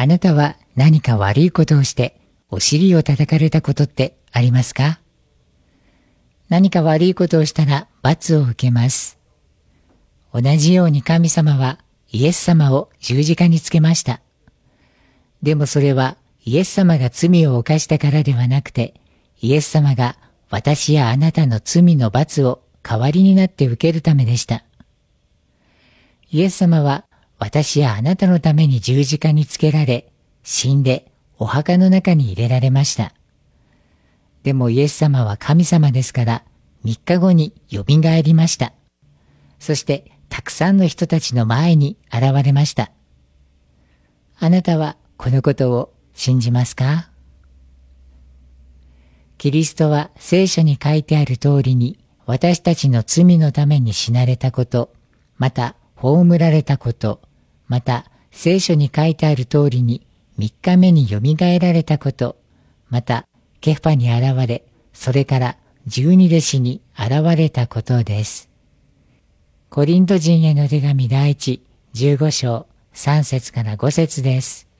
あなたは何か悪いことをしてお尻を叩かれたことってありますか？何か悪いことをしたら罰を受けます。同じように神様はイエス様を十字架につけました。でもそれはイエス様が罪を犯したからではなくて、イエス様が私やあなたの罪の罰を代わりになって受けるためでした。イエス様は私やあなたのために十字架につけられ、死んでお墓の中に入れられました。でもイエス様は神様ですから3日後によみがえりました。そしてたくさんの人たちの前に現れました。あなたはこのことを信じますか？キリストは聖書に書いてある通りに私たちの罪のために死なれたこと、また葬られたこと、また聖書に書いてある通りに3日目によみがえられたこと、またケファに現れ、それから12弟子に現れたことです。コリント人への手紙第1、15章3節から5節です。